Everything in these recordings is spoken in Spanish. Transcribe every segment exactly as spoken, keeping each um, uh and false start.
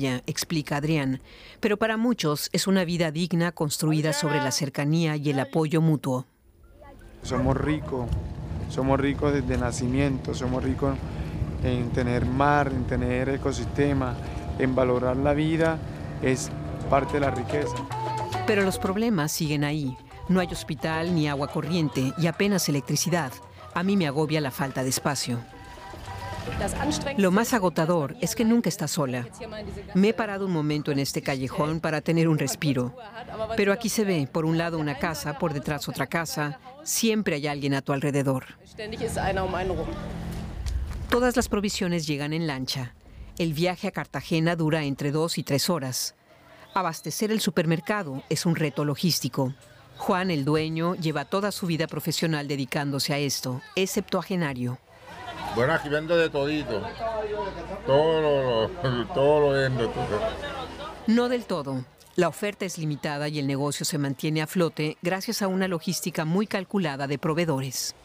maravilla, explica Adrián, pero para muchos es una vida digna construida sobre la cercanía y el apoyo mutuo. Somos ricos, somos ricos desde nacimiento, somos ricos en tener mar, en tener ecosistema, en valorar la vida, es parte de la riqueza. Pero los problemas siguen ahí. No hay hospital ni agua corriente y apenas electricidad. A mí me agobia la falta de espacio. Lo más agotador es que nunca está sola. Me he parado un momento en este callejón para tener un respiro. Pero aquí se ve, por un lado una casa, por detrás otra casa. Siempre hay alguien a tu alrededor. Todas las provisiones llegan en lancha. El viaje a Cartagena dura entre dos y tres horas. Abastecer el supermercado es un reto logístico. Juan, el dueño, lleva toda su vida profesional dedicándose a esto. Es septuagenario. Bueno, aquí vendo de todito. Todo lo, todo lo vendo. No del todo. La oferta es limitada y el negocio se mantiene a flote gracias a una logística muy calculada de proveedores.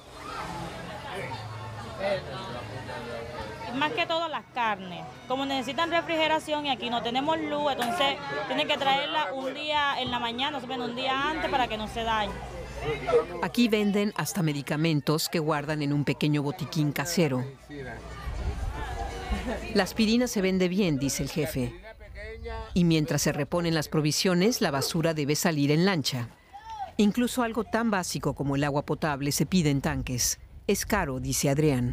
Más que todo las carnes. Como necesitan refrigeración y aquí no tenemos luz, entonces tienen que traerla un día en la mañana, o un día antes para que no se dañe. Aquí venden hasta medicamentos que guardan en un pequeño botiquín casero. La aspirina se vende bien, dice el jefe. Y mientras se reponen las provisiones, la basura debe salir en lancha. Incluso algo tan básico como el agua potable se pide en tanques. Es caro, dice Adrián.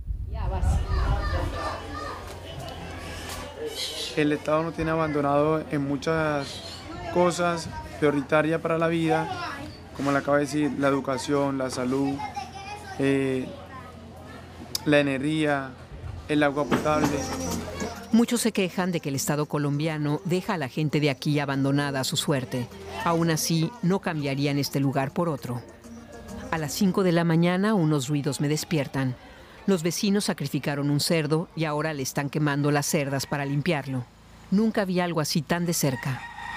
El Estado nos tiene abandonado en muchas cosas prioritarias para la vida, como le acabo de decir, la educación, la salud, eh, la energía, el agua potable. Muchos se quejan de que el Estado colombiano deja a la gente de aquí abandonada a su suerte. Aún así, no cambiarían este lugar por otro. A las cinco de la mañana, unos ruidos me despiertan. Los vecinos sacrificaron un cerdo y ahora le están quemando las cerdas para limpiarlo. Nunca vi algo así tan de cerca.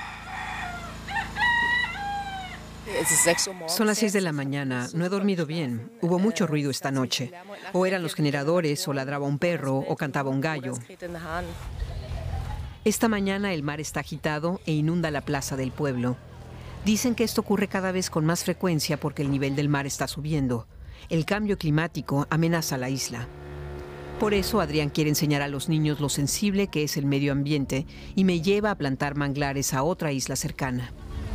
Son las seis de la mañana. No he dormido bien. Hubo mucho ruido esta noche. O eran los generadores, o ladraba un perro, o cantaba un gallo. Esta mañana el mar está agitado e inunda la plaza del pueblo. Dicen que esto ocurre cada vez con más frecuencia porque el nivel del mar está subiendo. El cambio climático amenaza la isla. Por eso Adrián quiere enseñar a los niños lo sensible que es el medio ambiente y me lleva a plantar manglares a otra isla cercana.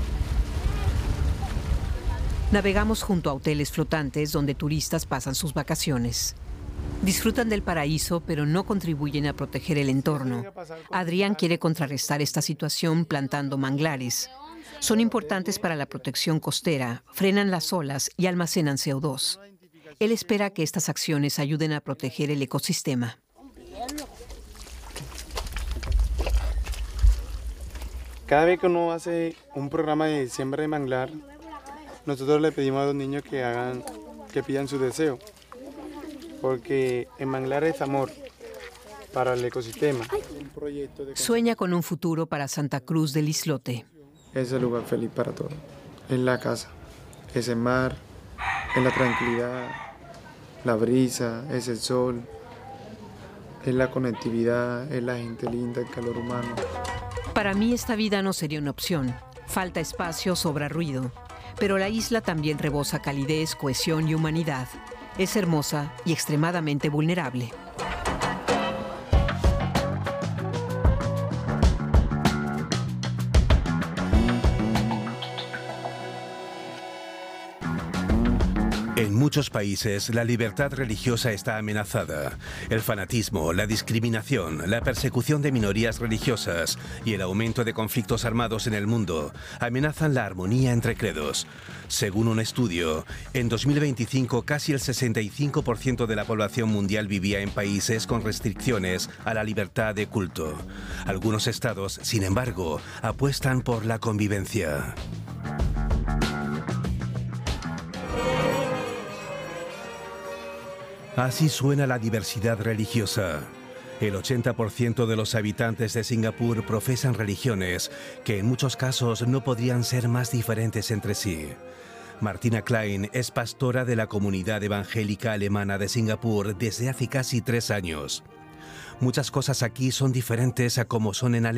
Navegamos junto a hoteles flotantes donde turistas pasan sus vacaciones. Disfrutan del paraíso, pero no contribuyen a proteger el entorno. Adrián quiere contrarrestar esta situación plantando manglares. Son importantes para la protección costera, frenan las olas y almacenan C O dos. Él espera que estas acciones ayuden a proteger el ecosistema. Cada vez que uno hace un programa de siembra de manglar, nosotros le pedimos a los niños que hagan, que pidan su deseo, porque el manglar es amor para el ecosistema. Sueña con un futuro para Santa Cruz del Islote. Es el lugar feliz para todos. Es la casa, es el mar, es la tranquilidad, la brisa, es el sol, es la conectividad, es la gente linda, el calor humano. Para mí esta vida no sería una opción. Falta espacio, sobra ruido. Pero la isla también rebosa calidez, cohesión y humanidad. Es hermosa y extremadamente vulnerable. En muchos países, la libertad religiosa está amenazada. El fanatismo, la discriminación, la persecución de minorías religiosas y el aumento de conflictos armados en el mundo amenazan la armonía entre credos. Según un estudio, en dos mil veinticinco casi el sesenta y cinco por ciento de la población mundial vivía en países con restricciones a la libertad de culto. Algunos estados, sin embargo, apuestan por la convivencia. Así suena la diversidad religiosa. El ochenta por ciento de los habitantes de Singapur profesan religiones que en muchos casos no podrían ser más diferentes entre sí. Martina Klein es pastora de la comunidad evangélica alemana de Singapur desde hace casi tres años. Muchas cosas aquí son diferentes a como son en Alemania.